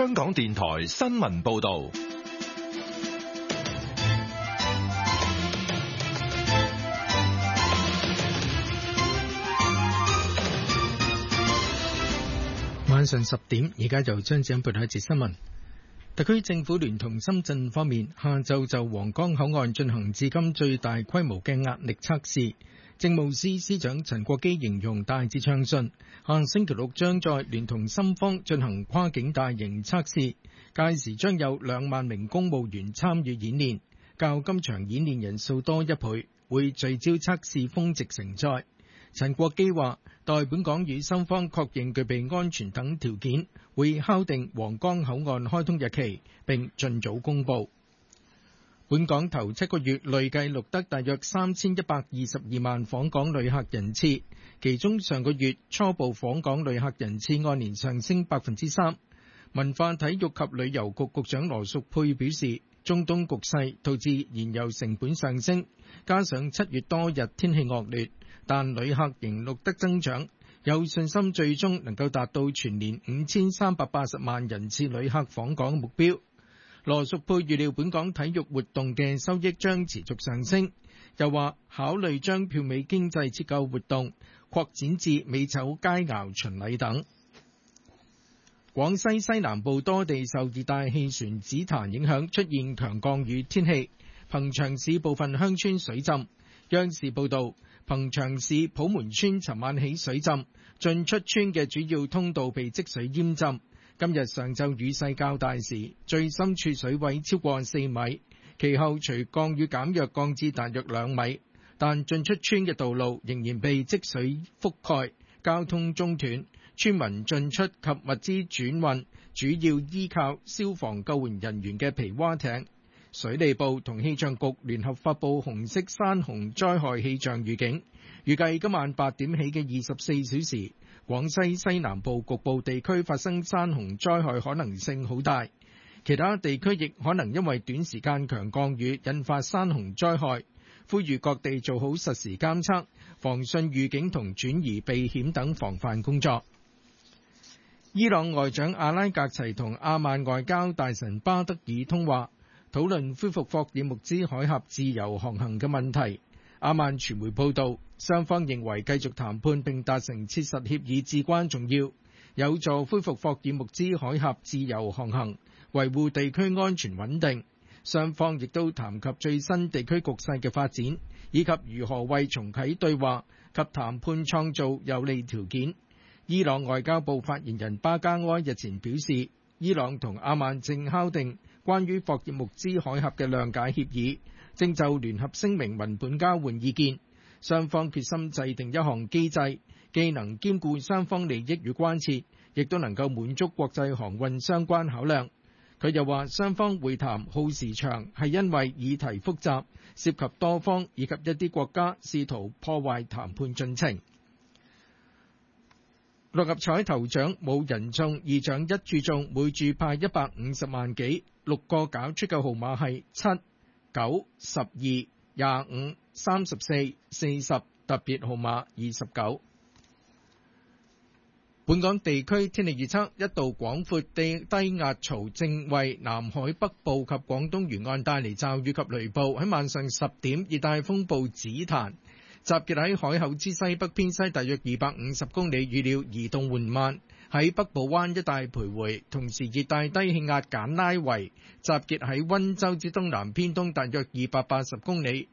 香港電台新聞報道。 晚上10點，而家就將請報道一節新聞。特區政府聯同深圳方面，下晝就皇崗口岸進行至今最大規模嘅壓力測試。政務司司長陳國基形容大致暢順，下星期六將再聯同深方進行跨境大型測試，屆時將有2萬名公務員參與演練，較今場演練人數多1倍，會聚焦測試峰值承載。陳國基話，待本港與深方確認具備安全等條件，會敲定皇崗口岸開通日期，並盡早公佈。本港頭7個月累計錄得大約3122萬訪港旅客人次，其中上個月初步訪港旅客人次按年上升3%。文化體育及旅遊局局長羅淑佩表示，中東局勢導致燃油成本上升，加上7月多日天氣惡劣，但旅客仍錄得增長，有信心最終能夠達到全年5380萬人次旅客訪港目標。羅淑佩預料本港體育活動嘅收益將持續上升，又話考慮將票尾經濟折扣活動擴展至美酒佳肴巡禮等。廣西西南部多地受熱帶氣旋紫檀影響，出現強降雨天氣，憑祥市部分鄉村水浸。央視報道，憑祥市普門村尋晚起水浸，進出村嘅主要通道被積水淹浸。今日上晝雨勢較大時，最深處水位超過4米，其後隨降雨減弱降至大約2米，但進出村嘅道路仍然被積水覆蓋，交通中斷，村民進出及物資轉運主要依靠消防救援人員嘅皮划艇。水利部同氣象局聯合發布紅色山洪災害氣象預警，預計今晚8點起嘅24小時，廣西西南部局部地區發生山洪災害可能性好大，其他地區亦可能因為短時間強降雨引發山洪災害，呼籲各地做好實時監測、防汛預警同轉移避險等防範工作。伊朗外長阿拉格齊同阿曼外交大臣巴德爾通話，討論恢復霍爾木茲海峽自由航行嘅問題。阿曼傳媒報道，雙方認為繼續談判並達成切實協議至關重要，有助恢復霍爾木茲海峽自由航行，維護地區安全穩定。雙方亦都談及最新地區局勢嘅發展，以及如何為重啟對話及談判創造有利條件。伊朗外交部發言人巴加埃日前表示，伊朗同阿曼正敲定關於霍爾木茲海峽嘅諒解協議，正就聯合聲明文本交換意見。雙方決心制定一項機制，既能兼顧雙方利益與關切，亦都能夠滿足國際航運相關考量。佢又話，雙方會談耗時長係因為議題複雜，涉及多方以及一啲國家試圖破壞談判進程。六合彩頭獎冇人中，二獎一注中，每注派150萬幾。6個攪出嘅號碼係7、9、12、25、34、40，特別號碼29。本港地區天氣預測，一道廣闊低壓槽正為南海北部及廣東沿岸帶嚟驟雨及雷暴。喺晚上10點，熱帶風暴紫檀集結喺海口之西北偏西大約250公里，預料移動緩慢，喺北部灣一帶徘徊。同時，熱帶低氣壓簡拉維集結喺溫州之東南偏東大約280公里，